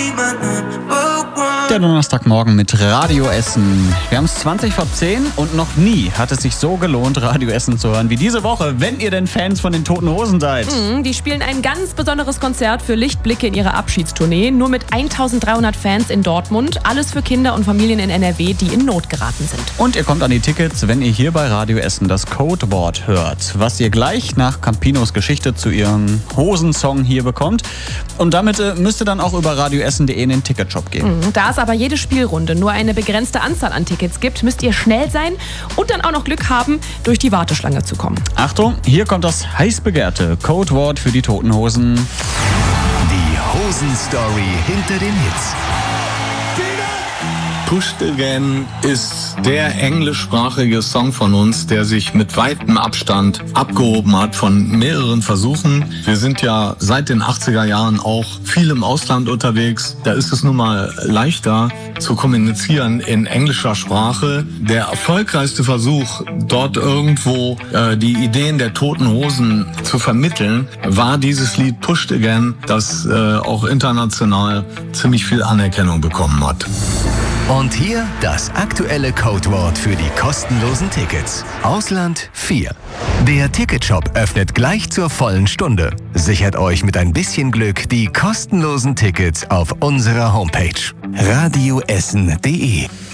Der Donnerstagmorgen mit Radio Essen. Wir haben es 20:10 und noch nie hat es sich so gelohnt, Radio Essen zu hören wie diese Woche, wenn ihr denn Fans von den Toten Hosen seid. Die spielen ein ganz besonderes Konzert für Lichtblicke in ihrer Abschiedstournee. Nur mit 1300 Fans in Dortmund. Alles für Kinder und Familien in NRW, die in Not geraten sind. Und ihr kommt an die Tickets, wenn ihr hier bei Radio Essen das Codewort hört, was ihr gleich nach Campinos Geschichte zu ihrem Hosensong hier bekommt. Und damit müsst ihr dann auch über radioessen.de in den Ticketshop gehen. Da es aber jede Spielrunde nur eine begrenzte Anzahl an Tickets gibt, müsst ihr schnell sein und dann auch noch Glück haben, durch die Warteschlange zu kommen. Achtung, hier kommt das heiß begehrte Codewort für die Toten Hosen. Die Hosen-Story hinter den Hits. Pushed Again ist der englischsprachige Song von uns, der sich mit weitem Abstand abgehoben hat von mehreren Versuchen. Wir sind ja seit den 80er Jahren auch viel im Ausland unterwegs. Da ist es nun mal leichter zu kommunizieren in englischer Sprache. Der erfolgreichste Versuch, dort irgendwo die Ideen der Toten Hosen zu vermitteln, war dieses Lied Pushed Again, das auch international ziemlich viel Anerkennung bekommen hat. Und hier das aktuelle Codewort für die kostenlosen Tickets. Ausland 4. Der Ticketshop öffnet gleich zur vollen Stunde. Sichert euch mit ein bisschen Glück die kostenlosen Tickets auf unserer Homepage radioessen.de.